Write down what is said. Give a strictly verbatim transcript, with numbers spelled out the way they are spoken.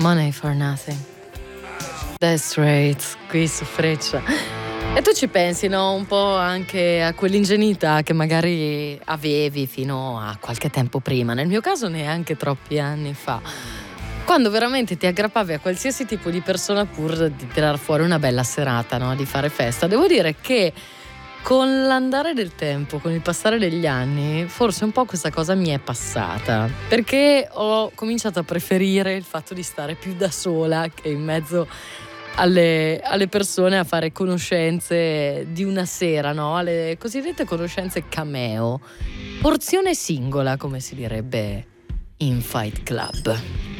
Money for nothing. That's right, qui su Freccia. E tu ci pensi, no? Un po' anche a quell'ingenuità che magari avevi fino a qualche tempo prima. Nel mio caso neanche troppi anni fa. Quando veramente ti aggrappavi a qualsiasi tipo di persona pur di tirar fuori una bella serata, no? Di fare festa. Devo dire che con l'andare del tempo, con il passare degli anni, forse un po' questa cosa mi è passata, perché ho cominciato a preferire il fatto di stare più da sola che in mezzo alle, alle persone a fare conoscenze di una sera, no? Alle cosiddette conoscenze cameo, porzione singola, come si direbbe in Fight Club.